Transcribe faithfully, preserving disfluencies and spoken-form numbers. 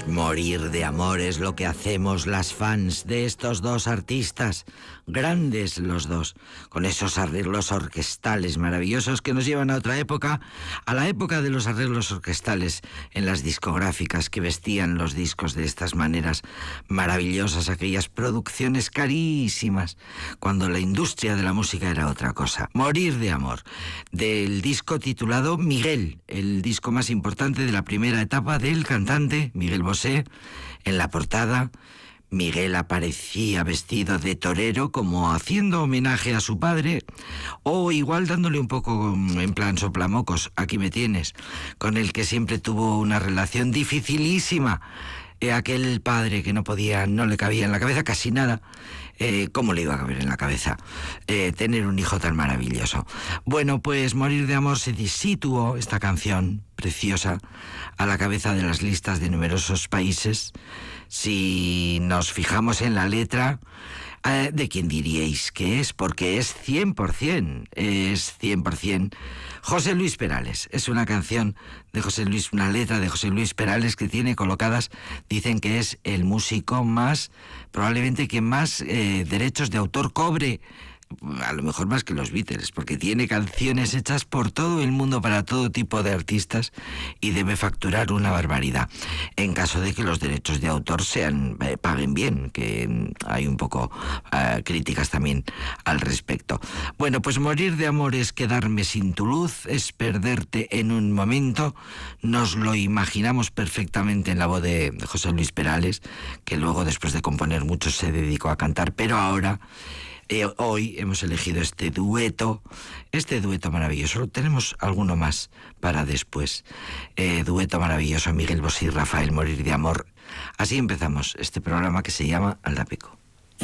Morir de amor es lo que hacemos las fans de estos dos artistas, grandes los dos, con esos arreglos orquestales maravillosos que nos llevan a otra época, a la época de los arreglos orquestales en las discográficas que vestían los discos de estas maneras maravillosas, aquellas producciones carísimas, cuando la industria de la música era otra cosa. Morir de amor, del disco titulado Miguel, el disco más importante de la primera etapa del cantante Miguel Bosé. En la portada, Miguel aparecía vestido de torero, como haciendo homenaje a su padre, o igual dándole un poco en plan soplamocos, aquí me tienes, con el que siempre tuvo una relación dificilísima. Eh, aquel padre que no podía, no le cabía en la cabeza casi nada. Eh, ¿Cómo le iba a caber en la cabeza eh, tener un hijo tan maravilloso? Bueno, pues Morir de amor se situó, esta canción preciosa, a la cabeza de las listas de numerosos países. Si nos fijamos en la letra, eh, ¿de quién diríais que es? Porque es cien por ciento, es cien por ciento José Luis Perales. Es una canción de José Luis, una letra de José Luis Perales que tiene colocadas, dicen que es el músico más, probablemente que más eh, derechos de autor cobre, a lo mejor más que los Beatles, porque tiene canciones hechas por todo el mundo para todo tipo de artistas y debe facturar una barbaridad, en caso de que los derechos de autor sean eh, paguen bien, que hay un poco eh, críticas también al respecto. Bueno, pues Morir de amor es quedarme sin tu luz, es perderte en un momento. Nos lo imaginamos perfectamente en la voz de José Luis Perales, que luego, después de componer mucho, se dedicó a cantar, pero ahora Eh, hoy hemos elegido este dueto, este dueto maravilloso. Tenemos alguno más para después. Eh, dueto maravilloso, Miguel Bosé y Rafael, Morir de amor. Así empezamos este programa que se llama Aldapeco.